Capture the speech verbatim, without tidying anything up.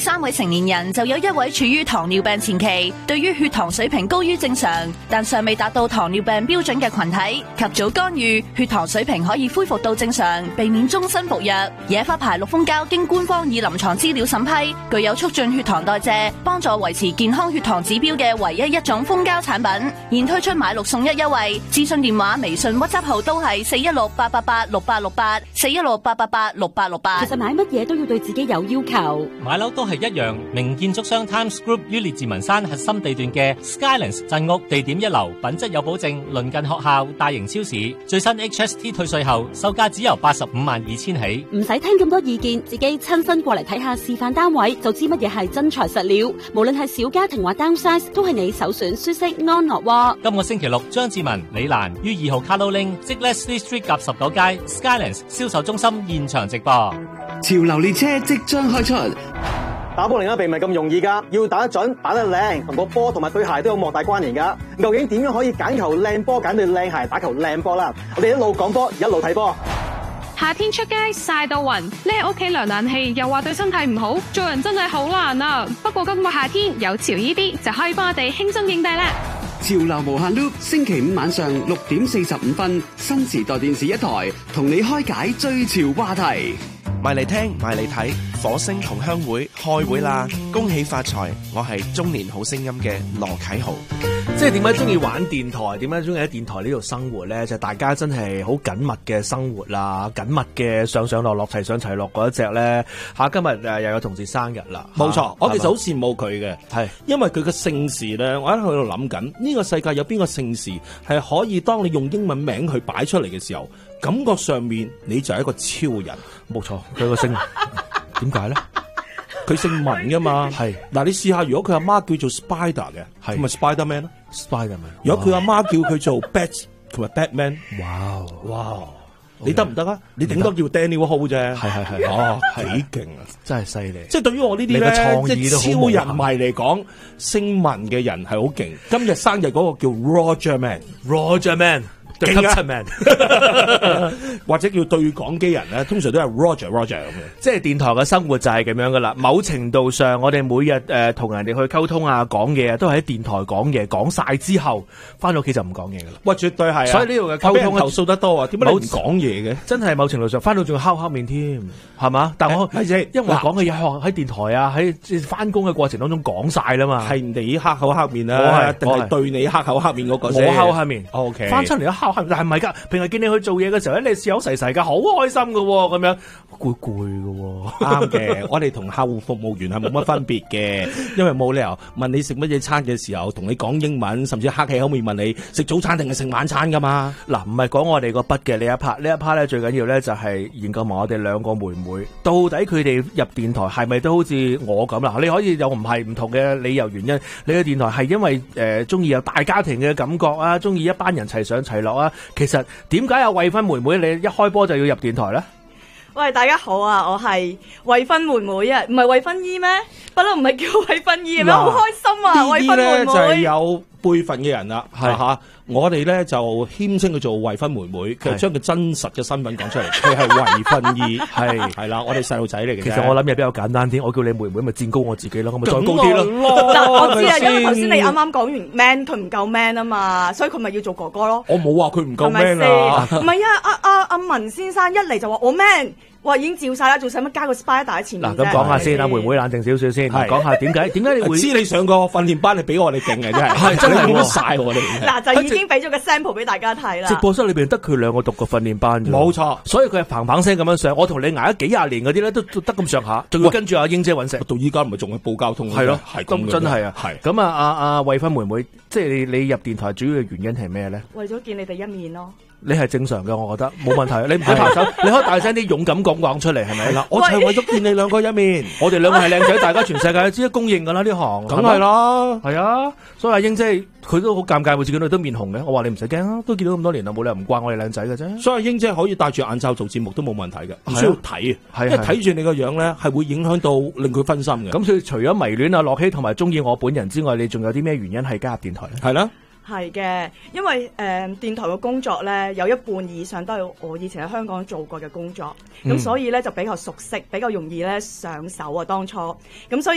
三位成年人就有一位處於糖尿病前期，對於血糖水平高於正常，但尚未達到糖尿病標準嘅群體，及早干預，血糖水平可以恢復到正常，避免終身服藥。野花牌綠蜂膠經官方以臨床資料審批，具有促進血糖代謝、幫助維持健康血糖指標嘅唯一一種蜂膠產品。現推出買六送一優惠，諮詢電話、微信、WhatsApp 號都係四一六八八八六八六八，四一六八八八六八六八。 其實買乜嘢都要對自己有要求， 買樓都係一樣。名建築商 Times Group 於列治文山核心地段嘅 Skylands 鎮屋，地點一流，品質有保證，鄰近學校、大型超市，最新 H S T 退稅後，售價只由八十五萬二千起。 唔使聽咁多意見，自己親身過嚟睇下示範單位，就知乜嘢係真材實料。無論係小家庭或 downsize，都係你首選舒適安樂窩。 今個星期六，張志文、李蘭於二號 Carlo Ling 即 Leslie Street 夾十九街 Skylands 銷售中心現場直播。 潮流列車即將開出。 打保齡啊，並唔係咁容易噶，要打得準、打得靚，同個波同埋對鞋都有莫大關聯噶。究竟點樣可以揀球靚波、揀對靚鞋打球靚波啦？我哋一路講波，一路睇波。 夏天出街曬到暈，匿喺屋企涼冷氣又話對身體唔好，做人真係好難啊！不過今個夏天有潮依啲就可以幫我哋輕鬆應對啦。 潮流無限 loop， 星期五晚上六點四十五分，新時代電視一台同你開解最潮話題。 埋嚟聽，埋嚟睇，火星同鄉會開會啦！恭喜發財，我係中年好聲音嘅羅啟豪。 即係點解中意玩電台？點解中意喺電台呢度生活咧？就係、大家真係好緊密嘅生活啦，緊密嘅上上落落齊上齊落嗰一隻咧。嚇，今日誒又有同事生日啦， 冇錯，我其實好羨慕佢嘅， 係因為佢嘅姓氏咧，我喺度諗緊呢個世界有邊個姓氏係可以當你用英文名去擺出嚟嘅時候，感覺上面你就係一個超人。 冇錯，佢個姓點解咧？ 佢姓文噶嘛？係嗱，你試下，如果佢阿媽叫做 Spider 嘅，係咪 Spiderman 咯 ？Spiderman。 如果佢阿媽叫佢做 Bat 同埋 Batman， 哇哇！你得唔得啊？你頂多叫 Daniel Ho 啫。 係係係， 哦，幾勁啊！ 真係犀利。 即係對於我呢啲咧，即係超人迷嚟講，姓文嘅人係好勁。今日生日嗰個叫 Roger Man，Roger Man。 勁啊 man 或者叫對講機人咧，通常都係 Roger Roger 咁嘅。 即係電台嘅生活就係咁樣噶啦。某程度上，我哋每日誒同、呃、人哋去溝通啊、講嘢啊，都係喺電台講嘢，講晒之後，翻到屋企就唔講嘢噶啦。 喂，絕對係啊！ 所以呢度嘅溝通投訴得多啊，點解你唔講嘢嘅？ 真係某程度上，翻到仲要敲黑面添，係嘛？但我係、欸、因為我講嘅嘢喺電台啊，喺翻工嘅過程當中講晒啦嘛。 係你黑口黑面啊，定係對你黑口黑面嗰個先？ 我敲黑面。 O K。 翻出嚟一敲。但係唔係噶，平日見你去做嘢嘅時候咧，你笑口噬噬噶，好開心噶，咁樣攰攰噶， 啱嘅。我哋同客戶服務員係冇乜分別嘅，因為冇理由問你食乜嘢餐嘅時候，同你講英文，甚至黑氣口面問你食早餐定係食晚餐噶嘛。 嗱，唔係講我哋個筆嘅呢一 part，呢一 part 咧最緊要咧就係研究埋我哋兩個妹妹，到底佢哋入電台係咪都好似我咁啦？你可以有唔係唔同嘅理由原因，你去電台係因為誒中意有大家庭嘅感覺啊，中意一班人齊上齊落啊。其實點解有慧芬妹妹你一開波就要入電台咧？ 喂，大家好啊，我係慧芬妹妹啊，唔係慧芬姨咩？不嬲唔係叫慧芬姨咩？好開心啊！慧芬妹妹就係有輩分嘅人啦，係吓。我哋咧就謙稱佢做慧芬妹妹，佢將佢真實嘅身份講出嚟，佢係慧芬姨，係係啦，我哋細路仔嚟嘅。 其實我諗嘢比較簡單啲，我叫你妹妹咪佔高我自己咯，我咪再高啲咯。 嗱，我知啊，因為頭先你啱啱講完 man， 佢唔夠 man 啊嘛，所以佢咪要做哥哥咯。 我冇話佢唔夠 man 啊， 唔係啊，阿阿阿文先生一嚟就話我 man。哇！已經照晒啦，仲使乜加個 Spider 喺前面？ 嗱，咁講下先，阿妹妹冷靜少少先，講下點解點解你會知你上個訓練班，你比我哋勁嘅真係，係真係冇乜晒我哋。 嗱，就已經俾咗個 sample 俾大家睇啦。 直播室裏邊得佢兩個讀過訓練班啫， 冇錯。所以佢係砰砰聲咁樣上，我同你捱咗幾廿年嗰啲咧，都得咁上下，仲要跟住阿英姐揾食。到依家唔係仲係報交通？ 係咯， 係咁真係啊。係咁啊，阿阿慧芬妹妹，即係你你入電台主要嘅原因係咩咧？ 為咗見你哋一面咯。 你係正常嘅，我覺得冇問題。你唔使拍手，你可以大聲啲勇敢講講出嚟，係咪？ 嗱，我就係為咗見你兩個一面。 我哋兩個係靚仔，大家全世界都知，公認噶啦呢行。 梗係啦， 係啊。所以阿英姐佢都好尷尬，每次見到你都面紅嘅。我話你唔使驚啊，都見到咁多年啦，冇理由唔慣我哋靚仔嘅啫。 所以英姐可以戴住眼罩做節目都冇問題嘅，唔需要睇啊。因為睇住你個樣咧，係會影響到令佢分心嘅。 咁所以除咗迷戀阿樂希同埋中意我本人之外，你仲有啲咩原因係加入電台咧？ 係啦。 係嘅，因為誒、呃、電台嘅工作咧，有一半以上都係我以前喺香港做過嘅工作，咁、嗯、所以咧就比較熟悉，比較容易咧上手啊。當初咁所以。